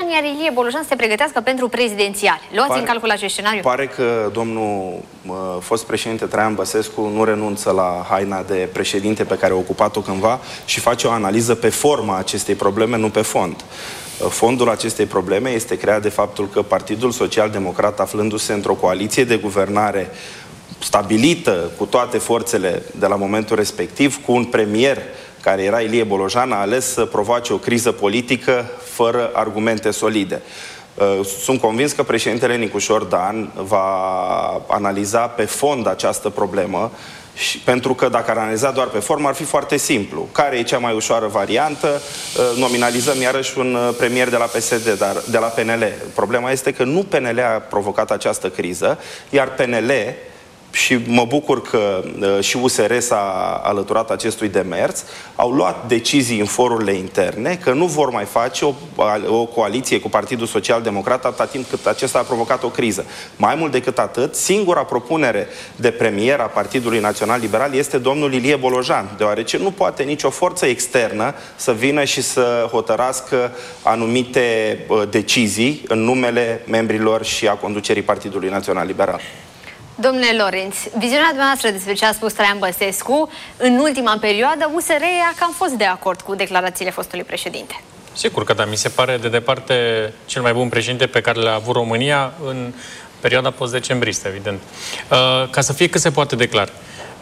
iar Ilie Bolojan se pregătească pentru prezidențiale. Luați în calcul acest scenariu? Pare că domnul fost președinte Traian Băsescu nu renunță la haina de președinte pe care a ocupat-o cândva și face o analiză pe forma acestei probleme, nu pe fond. Fondul acestei probleme este creat de faptul că Partidul Social-Democrat, aflându-se într-o coaliție de guvernare stabilită cu toate forțele de la momentul respectiv, cu un premier care era Ilie Bolojan, a ales să provoace o criză politică fără argumente solide. Sunt convins că președintele Nicușor Dan va analiza pe fond această problemă, și pentru că dacă ar analiza doar pe formă, ar fi foarte simplu. Care e cea mai ușoară variantă? Nominalizăm iarăși un premier de la PSD, dar de la PNL. Problema este că nu PNL a provocat această criză, iar PNL, și mă bucur că și USR s-a alăturat acestui demers, au luat decizii în forurile interne că nu vor mai face o coaliție cu Partidul Social-Democrat atâta timp cât acesta a provocat o criză. Mai mult decât atât, singura propunere de premier a Partidului Național Liberal este domnul Ilie Bolojan, deoarece nu poate nicio forță externă să vină și să hotărască anumite decizii în numele membrilor și a conducerii Partidului Național Liberal. Domnule Lorenț, viziunea dumneavoastră despre ce a spus Traian Băsescu, în ultima perioadă, USR a cam fost de acord cu declarațiile fostului președinte. Sigur că da, mi se pare de departe cel mai bun președinte pe care l-a avut România în perioada post-decembristă, evident. Ca să fie cât se poate de clar.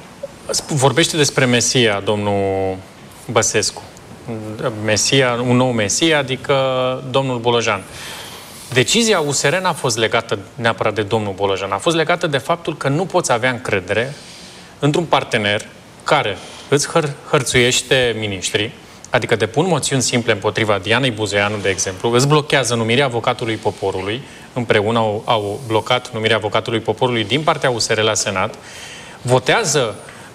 Vorbește despre Mesia, domnul Băsescu. Mesia, un nou Mesia, adică domnul Bolojan. Decizia USR n-a fost legată neapărat de domnul Bolojan, a fost legată de faptul că nu poți avea încredere într-un partener care îți hărțuiește miniștrii, adică depun moțiuni simple împotriva Dianei Buzoianu, de exemplu, îți blochează numirea avocatului poporului, împreună au blocat numirea avocatului poporului din partea USR la Senat, votează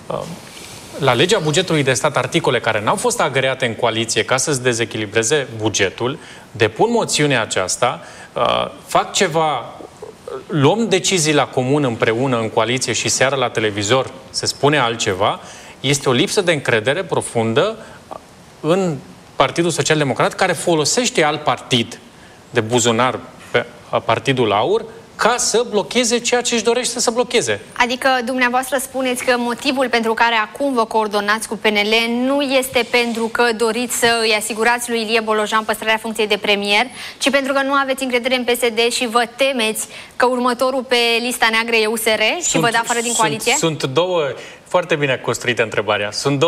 la legea bugetului de stat articole care n-au fost agreate în coaliție ca să-ți dezechilibreze bugetul, depun moțiunea aceasta, fac ceva, luăm decizii la comun împreună în coaliție și seara la televizor se spune altceva, este o lipsă de încredere profundă în Partidul Social-Democrat, care folosește alt partid de buzunar pe Partidul Aur ca să blocheze ceea ce își dorește să blocheze. Adică dumneavoastră spuneți că motivul pentru care acum vă coordonați cu PNL nu este pentru că doriți să îi asigurați lui Ilie Bolojan păstrarea funcției de premier, ci pentru că nu aveți încredere în PSD și vă temeți că următorul pe lista neagră e USR și vă dă afară din coaliție? Sunt două... Foarte bine construită întrebarea.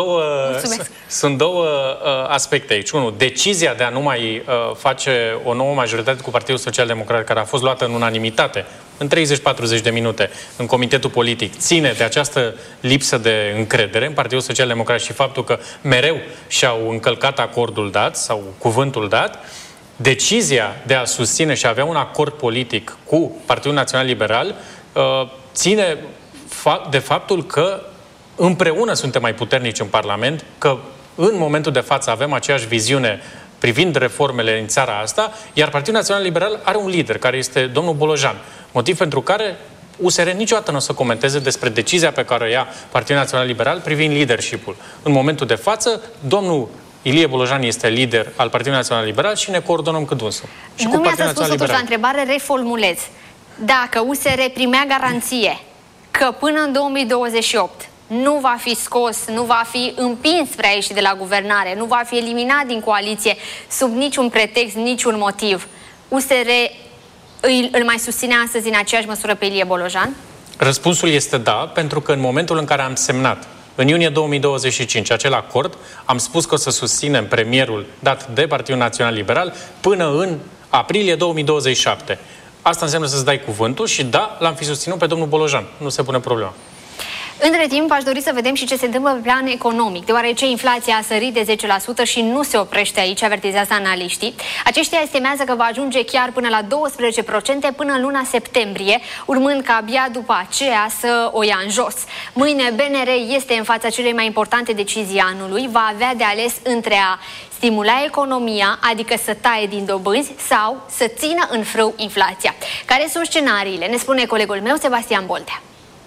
Sunt două aspecte aici. Unul, decizia de a nu mai face o nouă majoritate cu Partidul Social-Democrat, care a fost luată în unanimitate, în 30-40 de minute, în comitetul politic, ține de această lipsă de încredere în Partidul Social-Democrat și faptul că mereu și-au încălcat acordul dat sau cuvântul dat. Decizia de a susține și a avea un acord politic cu Partidul Național Liberal ține de faptul că împreună suntem mai puternici în Parlament, că în momentul de față avem aceeași viziune privind reformele în țara asta, iar Partidul Național Liberal are un lider, care este domnul Bolojan. Motiv pentru care USR niciodată nu o să comenteze despre decizia pe care o ia Partidul Național Liberal privind leadership-ul. În momentul de față, domnul Ilie Bolojan este lider al Partidului Național Liberal și ne coordonăm cât dânsul. Și nu mi-ați răspuns totuși la întrebare, reformulez. Dacă USR primea garanție că până în 2028 nu va fi scos, nu va fi împins spre a ieși de la guvernare, nu va fi eliminat din coaliție sub niciun pretext, niciun motiv, USR îl mai susține astăzi în aceeași măsură pe Ilie Bolojan? Răspunsul este da, pentru că în momentul în care am semnat în iunie 2025 acel acord, am spus că o să susținem premierul dat de Partidul Național Liberal până în aprilie 2027. Asta înseamnă să-ți dai cuvântul și da, l-am fi susținut pe domnul Bolojan. Nu se pune problema. Între timp, aș dori să vedem și ce se întâmplă pe plan economic, deoarece inflația a sărit de 10% și nu se oprește aici, avertizează analiștii. Aceștia estimează că va ajunge chiar până la 12% până în luna septembrie, urmând ca abia după aceea să o ia în jos. Mâine BNR este în fața celei mai importante decizii anului, va avea de ales între a stimula economia, adică să taie din dobânzi, sau să țină în frâu inflația. Care sunt scenariile? Ne spune colegul meu, Sebastian Boldea.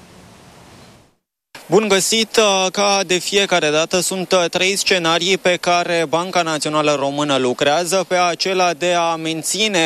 Bun găsit! Ca de fiecare dată sunt 3 scenarii pe care Banca Națională Română lucrează, pe acela de a menține